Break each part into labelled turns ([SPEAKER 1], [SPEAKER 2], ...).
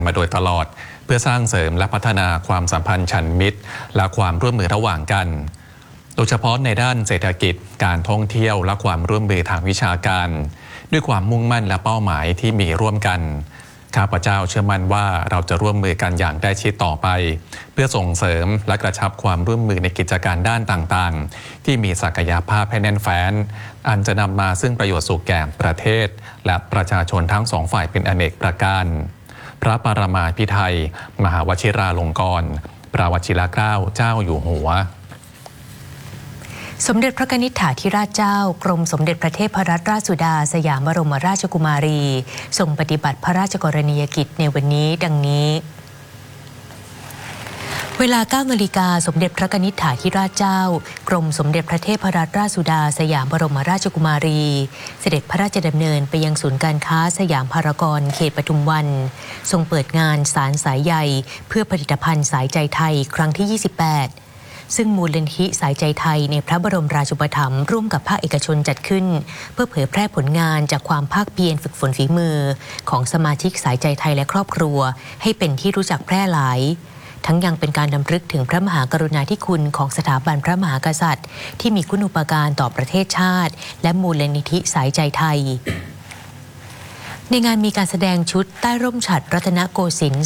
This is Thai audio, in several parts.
[SPEAKER 1] มาโดยตลอดเพื่อสร้างเสริมและพัฒนาความสัมพันธ์ฉันมิตรและความร่วมมือระหว่างกันโดยเฉพาะในด้านเศรษฐกิจการท่องเที่ยวและความร่วมมือทางวิชาการด้วยความมุ่งมั่นและเป้าหมายที่มีร่วมกันข้าพเจ้าเชื่อมั่นว่าเราจะร่วมมือกันอย่างใกล้ชิดต่อไปเพื่อส่งเสริมและกระชับความร่วมมือในกิจการด้านต่างๆที่มีศักยภาพให้แน่นแฟ้นอันจะนำมาซึ่งประโยชน์สุขแก่ประเทศและประชาชนทั้งสองฝ่ายเป็นอเนกประการพระปรมาภิไธยมหาวชิราลงกรณ์พระวชิรเกล้าเจ้าอยู่หัว
[SPEAKER 2] สมเด็จพระกนิษฐาธิราชเจ้ากรมสมเด็จพระเทพรัตนราชสุดาสยามบรมราชกุมารีทรงปฏิบัติพระราชกรณียกิจในวันนี้ดังนี้เวลา 9 นาฬิกาสมเด็จพระกนิษฐาธิราชเจ้ากรมสมเด็จพระเทพรัตนราชสุดาสยามบรมราชกุมารีเสด็จพระราชดำเนินไปยังศูนย์การค้าสยามพารากอนเขตปทุมวันทรงเปิดงานสารสายใยเพื่อผลิตภัณฑ์สายใจไทยครั้งที่ 28ซึ่งมูลนิธิสายใจไทยในพระบรมราชูปถัมภ์ร่วมกับภาคเอกชนจัดขึ้นเพื่อเผยแพร่ผลงานจากความภาคเพียรฝึกฝนฝีมือของสมาชิกสายใจไทยและครอบครัวให้เป็นที่รู้จักแพร่หลายทั้งยังเป็นการรำลึกถึงพระมหากรุณาธิคุณของสถาบันพระมหากษัตริย์ที่มีคุณูปการต่อประเทศชาติและมูลนิธิสายใจไทยในงานมีการแสดงชุดใต้ร่มฉัตรรัตนโกสินทร์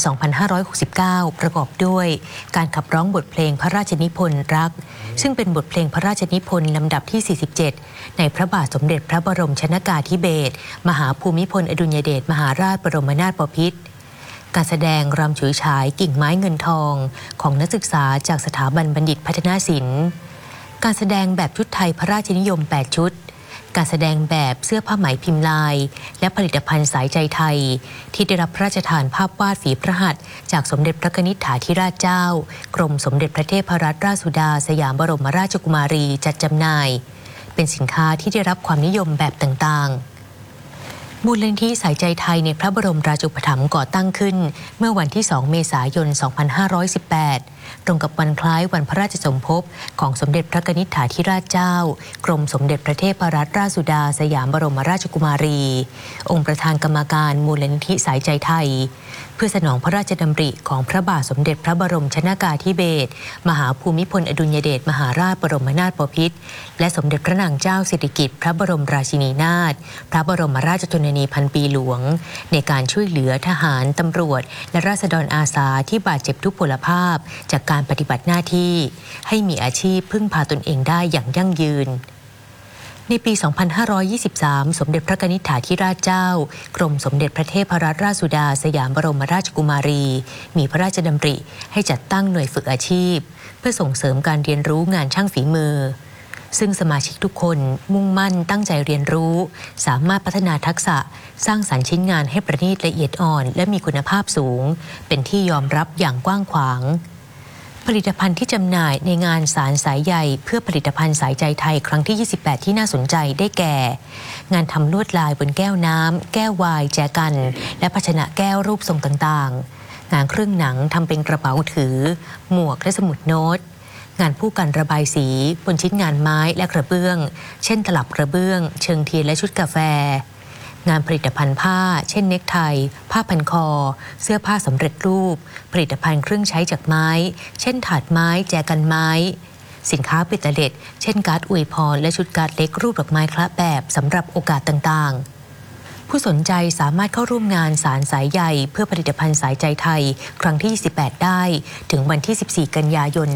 [SPEAKER 2] 2569 ประกอบด้วยการขับร้องบทเพลงพระราชนิพนธ์รักซึ่งเป็นบทเพลงพระราชนิพนธ์ลำดับที่ 47 ในพระบาทสมเด็จพระบรมชนกาธิเบศรมหาภูมิพลอดุลยเดชมหาราชบรมนาถบพิตรการแสดงรำฉุยฉายกิ่งไม้เงินทองของนักศึกษาจากสถาบันบัณฑิตพัฒนาศิลป์การแสดงแบบชุดไทยพระราชนิยม 8 ชุดการแสดงแบบเสื้อผ้าไหมพิมพ์ลายและผลิตภัณฑ์สายใจไทยที่ได้รับพระราชทานภาพวาดฝีพระหัตถ์จากสมเด็จพระกนิษฐาธิราชเจ้ากรมสมเด็จพระเทพรัตนราชสุดาสยามบรมราชกุมารีจัดจำหน่ายเป็นสินค้าที่ได้รับความนิยมแบบต่างๆมูลนิธิสายใจไทยในพระบรมราชูปถัมภ์ก่อตั้งขึ้นเมื่อวันที่ 2 เมษายน 2518 ตรงกับวันคล้ายวันพระราชสมภพของสมเด็จพระกนิษฐาธิราชเจ้ากรมสมเด็จพระเทพรัตนราชสุดาสยามบรมราชกุมารีองค์ประธานกรรมการมูลนิธิสายใจไทยเพื่อสนองพระราชดำริของพระบาทสมเด็จพระบรมชนกาธิเบศรมหาภูมิพลอดุลยเดชมหาราชบรมนาถบพิตรและสมเด็จพระนางเจ้าสิริกิติ์พระบรมราชินีนาถพระบรมราชชนนีพันปีหลวงในการช่วยเหลือทหารตำรวจและราษฎรอาสาที่บาดเจ็บทุพพลภาพจากการปฏิบัติหน้าที่ให้มีอาชีพพึ่งพาตนเองได้อย่างยั่งยืนในปี 2523 สมเด็จพระกนิษฐาธิราชเจ้ากรมสมเด็จพระเทพรัตนราชสุดาสยามบรมราชกุมารีมีพระราชดำริให้จัดตั้งหน่วยฝึกอาชีพเพื่อส่งเสริมการเรียนรู้งานช่างฝีมือซึ่งสมาชิกทุกคนมุ่งมั่นตั้งใจเรียนรู้สามารถพัฒนาทักษะสร้างสรรค์ชิ้นงานให้ประณีตละเอียดอ่อนและมีคุณภาพสูงเป็นที่ยอมรับอย่างกว้างขวางผลิตภัณฑ์ที่จำหน่ายในงานสารสายใยเพื่อผลิตภัณฑ์สายใจไทยครั้งที่ 28 ที่น่าสนใจได้แก่งานทำลวดลายบนแก้วน้ำแก้ววายแจกันและภาชนะแก้วรูปทรงต่างๆงานเครื่องหนังทำเป็นกระเป๋าถือหมวกและสมุดโน้ตงานผู้กันระบายสีบนชิ้นงานไม้และกระเบื้องเช่นตลับกระเบื้องเชิงเทียนและชุดกาแฟงานผลิตภัณฑ์ผ้าเช่นเน็กไทผ้าพันคอเสื้อผ้าสำเร็จรูปผลิตภัณฑ์เครื่องใช้จากไม้เช่นถาดไม้แจกันไม้สินค้าปิตาเล็ตเช่นการ์ดอวยพรและชุดการ์ดเล็กรูปดอกไม้คละแบบสำหรับโอกาสต่างๆผู้สนใจสามารถเข้าร่วมงานสารสายใยเพื่อผลิตภัณฑ์สายใจไทยครั้งที่ 28 ได้ถึงวันที่ 14 กันยายน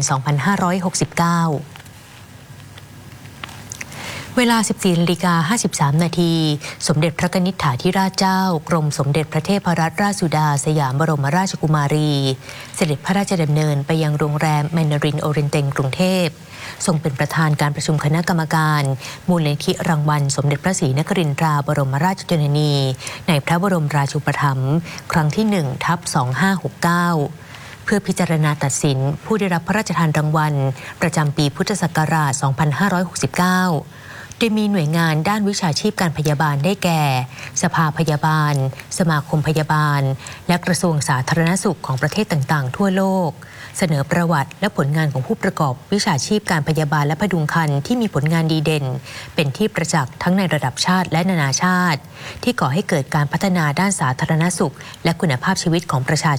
[SPEAKER 2] 2569เวลา 14:53 นาทีสมเด็จพระกนิษฐาธิราชเจ้ากรมสมเด็จพระเทพรัตนราชสุดาสยามบรมราชกุมารีเสด็จพระราชดำเนินไปยังโรงแรมแมนดารินโอเรนเตนกรุงเทพทรงเป็นประธานการประชุมคณะกรรมการมูลนิธิรางวัลสมเด็จพระศรีนครินทราบรมราชชนนีในพระบรมราชูปถัมภ์ครั้งที่ 1/2569 เพื่อพิจารณาตัดสินผู้ได้รับพระราชทานรางวัลประจำปีพุทธศักราช 2569 โดยมีหน่วยงานด้านวิชาชีพการพยาบาลได้แก่ สภาพยาบาล สมาคมพยาบาล และกระทรวงสาธารณสุขของประเทศต่างๆ ทั่วโลกเสนอประวัติและผลงานของผู้ประกอบวิชาชีพการพยาบาลและพดุงครรภ์ที่มีผลงานดีเด่นเป็นที่ประจักษ์ทั้งในระดับชาติและนานาชาติที่ก่อให้เกิดการพัฒนาด้านสาธารณสุขและคุณภาพชีวิตของประชา